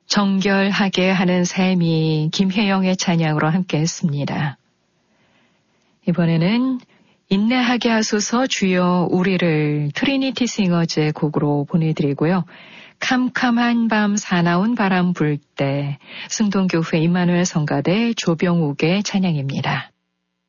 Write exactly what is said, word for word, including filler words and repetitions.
정결하게 하는 셈이 김혜영의 찬양으로 함께했습니다. 이번에는 인내하게 하소서 주여 우리를 트리니티 싱어즈의 곡으로 보내드리고요. 캄캄한 밤 사나운 바람 불 때 승동교회 임마누엘 성가대 조병욱의 찬양입니다.